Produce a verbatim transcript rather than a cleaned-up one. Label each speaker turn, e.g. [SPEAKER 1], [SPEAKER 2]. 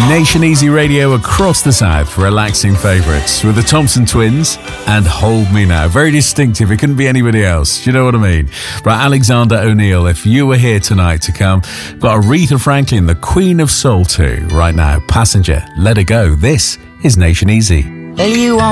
[SPEAKER 1] Nation Easy Radio across the South, relaxing favourites with the Thompson Twins and Hold Me Now. Very distinctive, it couldn't be anybody else, do you know what I mean? Right, Alexander O'Neill, if you were here tonight to come, got Aretha Franklin, the Queen of Soul too. Right now, Passenger, Let It Go. This is Nation Easy.
[SPEAKER 2] Well, you